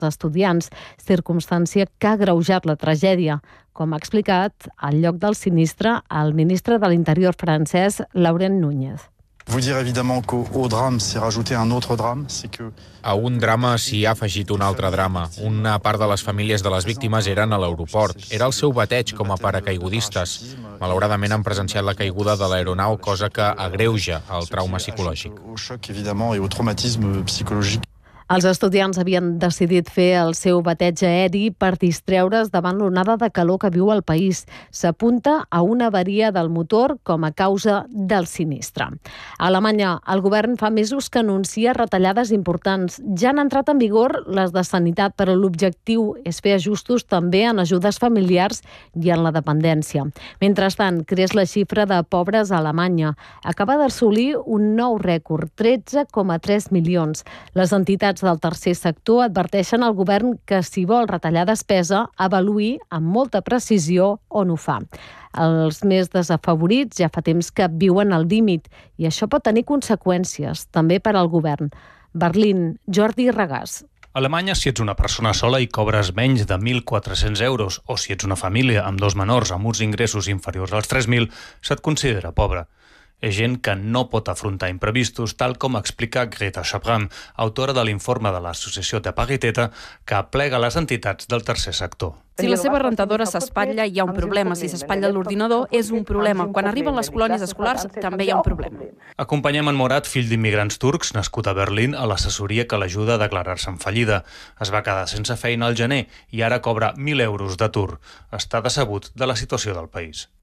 estudiants, circumstància que ha agreujat la tragèdia, com ha explicat al lloc del sinistre el ministre de l'Interior francès, Laurent Núñez. Vous dire évidemment qu'au drame s'est rajouté un autre drame, c'est que... A un drama s'hi ha afegit un altre drama. Una part de les famílies de les víctimes eren a l'aeroport. Era el seu bateig com a paracaigudistes. Malauradament han presenciat la caiguda de l'aeronau, cosa que agreuja el trauma psicològic. Au choc, évidemment, et au traumatisme psychologique. Els estudiants havien decidit fer el seu bateig aeri per distreure's davant l'onada de calor que viu el país. S'apunta a una avaria del motor com a causa del sinistre. A Alemanya, el govern fa mesos que anuncia retallades importants. Ja han entrat en vigor les de sanitat, però l'objectiu és fer ajustos també en ajudes familiars i en la dependència. Mentrestant, creix la xifra de pobres a Alemanya. Acaba d'assolir un nou rècord, 13,3 milions. Les entitats del tercer sector adverteixen al govern que si vol retallar despesa, avaluï amb molta precisió on ho fa. Els més desafavorits ja fa temps que viuen al límit i això pot tenir conseqüències també per al govern. Berlín, Jordi Regàs. A Alemanya, si ets una persona sola i cobres menys de 1.400 euros o si ets una família amb dos menors amb uns ingressos inferiors als 3.000, se't considera pobre. És gent que no pot afrontar imprevistos, tal com explica Greta Schapram, autora de l'informe de l'Associació de Pariteta, que aplega les entitats del tercer sector. Si la seva rentadora s'espatlla, hi ha un problema. Si s'espatlla l'ordinador, és un problema. Quan arriben les colònies escolars, també hi ha un problema. Acompanyem en Morat, fill d'immigrants turcs, nascut a Berlín, a l'assessoria que l'ajuda a declarar-se en fallida. Es va quedar sense feina al gener i ara cobra 1.000 euros d'atur. Està decebut de la situació del país.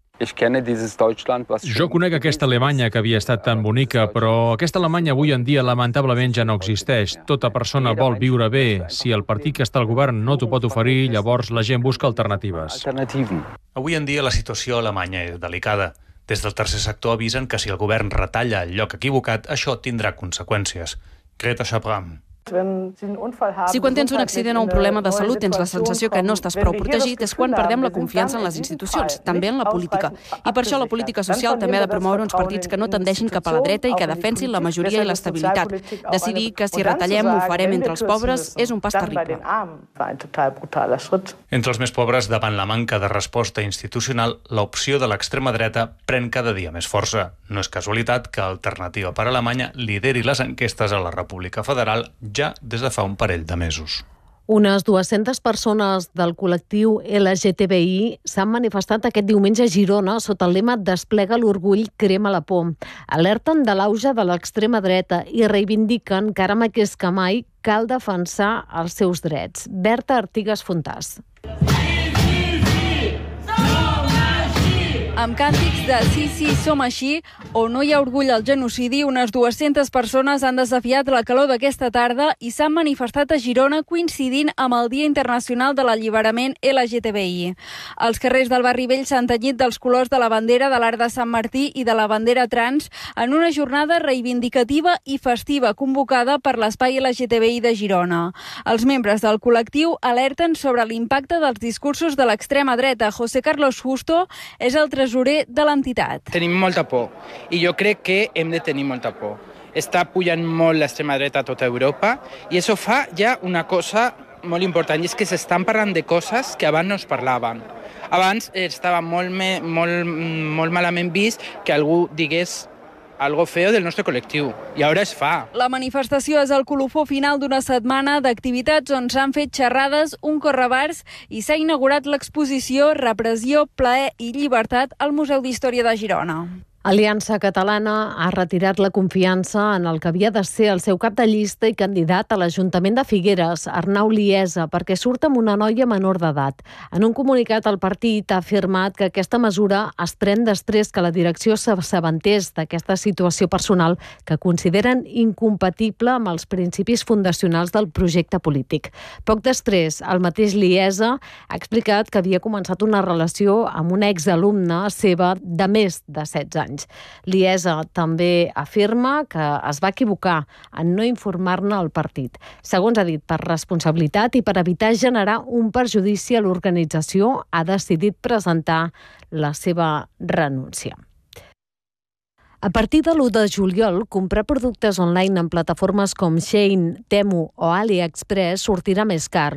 Jo conec aquesta Alemanya que havia estat tan bonica, però aquesta Alemanya avui en dia lamentablement ja no existeix. Tota persona vol viure bé. Si el partit que està al govern no t'ho pot oferir, llavors la gent busca alternatives. Avui en dia la situació a Alemanya és delicada. Des del tercer sector avisen que si el govern retalla el lloc equivocat, això tindrà conseqüències. Greta Schapram. Si quan tens un accident o un problema de salut tens la sensació que no estàs prou protegit, és quan perdem la confiança en les institucions, també en la política. I per això la política social també ha de promoure uns partits que no tendeixin cap a la dreta i que defensin la majoria i l'estabilitat. Decidir que si retallem ho farem entre els pobres és un pas terrible. Entre els més pobres, davant la manca de resposta institucional, l'opció de l'extrema dreta pren cada dia més força. No és casualitat que Alternativa per Alemanya lideri les enquestes a la República Federal ja des de fa un parell de mesos. Unes 200 persones del col·lectiu LGTBI s'han manifestat aquest diumenge a Girona sota el lema Desplega l'orgull, crema la por. Alerten de l'auge de l'extrema dreta i reivindiquen que ara més que mai cal defensar els seus drets. Berta Artigas Fontàs. Amb càntics de Sí, sí, som així, o No hi ha orgull al genocidi, unes 200 persones han desafiat la calor d'aquesta tarda i s'han manifestat a Girona coincidint amb el Dia Internacional de l'Alliberament LGTBI. Els carrers del barri vell s'han tenyit dels colors de la bandera de l'Arc de Sant Martí i de la bandera trans en una jornada reivindicativa i festiva convocada per l'Espai LGTBI de Girona. Els membres del col·lectiu alerten sobre l'impacte dels discursos de l'extrema dreta. José Carlos Justo és el tresorer de l'entitat. Tenim molta por i jo crec que hem de tenir molta por. Està pujant molt l'extrema dreta a tota Europa i això fa ja una cosa molt important, i és que s'estan parlant de coses que abans no es parlaven. Abans estava molt malament vist que algú digués algo feo del nostre col·lectiu, i ara es fa. La manifestació és el colofó final d'una setmana d'activitats on s'han fet xerrades, un correbars i s'ha inaugurat l'exposició Repressió, plaer i llibertat al Museu d'Història de Girona. Aliança Catalana ha retirat la confiança en el que havia de ser el seu cap de llista i candidat a l'Ajuntament de Figueres, Arnau Liesa, perquè surt amb una noia menor d'edat. En un comunicat, el partit ha afirmat que aquesta mesura es pren després que la direcció s'assabentés d'aquesta situació personal que consideren incompatible amb els principis fundacionals del projecte polític. Poc després, el mateix Liesa ha explicat que havia començat una relació amb una exalumna seva de més de 16 anys. Liesa també afirma que es va equivocar en no informar-ne al partit. Segons ha dit, per responsabilitat i per evitar generar un perjudici a l'organització, ha decidit presentar la seva renúncia. A partir de l'1 de juliol, comprar productes online en plataformes com Shein, Temu o AliExpress sortirà més car.